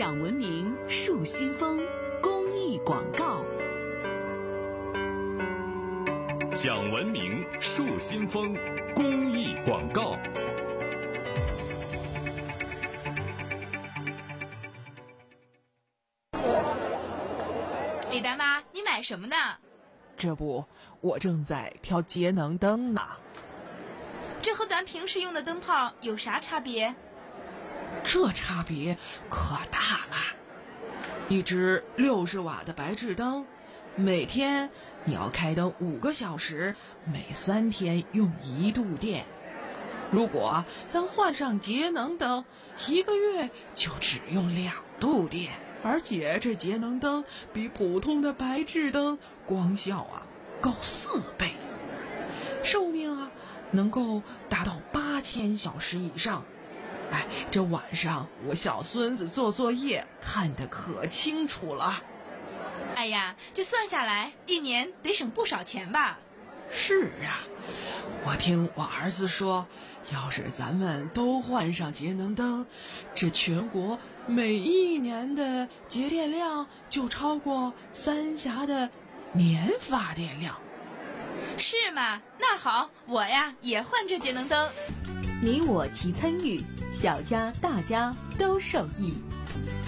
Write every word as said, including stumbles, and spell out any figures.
讲文明树新风公益广告。 讲文明树新风公益广告。 李大妈，你买什么呢？ 这不，我正在挑节能灯呢。 这和咱平时用的灯泡有啥差别？ 这差别可大了。一只六十瓦的白炽灯，每天你要开灯五个小时，每三天用一度电。如果咱换上节能灯，一个月就只用两度电。而且这节能灯比普通的白炽灯光效啊高四倍，寿命啊能够达到八千小时以上。哎，这晚上我小孙子做作业看得可清楚了。 哎呀，这算下来一年得省不少钱吧？ 是啊，我听我儿子说，要是咱们都换上节能灯，这全国每一年的节电量就超过三峡的年发电量。 是吗？那好，我呀也换这节能灯。 你我齐参与，小家大家都受益。